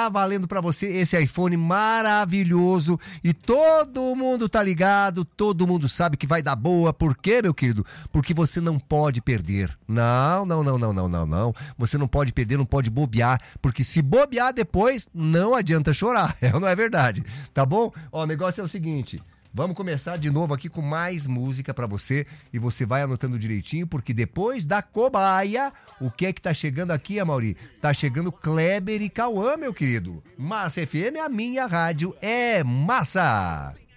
tá valendo pra você esse iPhone maravilhoso e todo mundo tá ligado, todo mundo sabe que vai dar boa. Por quê, meu querido? Porque você não pode perder. Não. Você não pode perder, não pode bobear, porque se bobear depois, não adianta chorar. Não é verdade? Tá bom? Ó, o negócio é o seguinte... Vamos começar de novo aqui com mais música pra você e você vai anotando direitinho, porque depois da cobaia, o que é que tá chegando aqui, Amaury? Tá chegando Kleber e Cauã, meu querido. Massa FM, a minha rádio é massa!